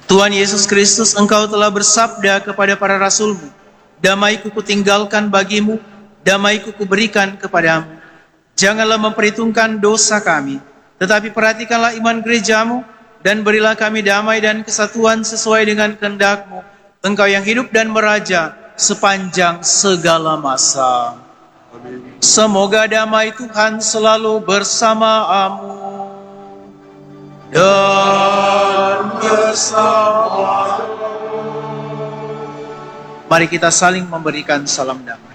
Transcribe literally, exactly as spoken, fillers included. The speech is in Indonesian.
Tuhan Yesus Kristus, Engkau telah bersabda kepada para rasul-Mu, damai-Ku kutinggalkan bagimu, damai-Ku kuberikan kepadamu. Janganlah memperhitungkan dosa kami, tetapi perhatikanlah iman gereja-Mu, dan berilah kami damai dan kesatuan sesuai dengan kehendak-Mu, Engkau yang hidup dan meraja sepanjang segala masa. Amin. Semoga damai Tuhan selalu bersamamu dan bersama. Mari kita saling memberikan salam damai.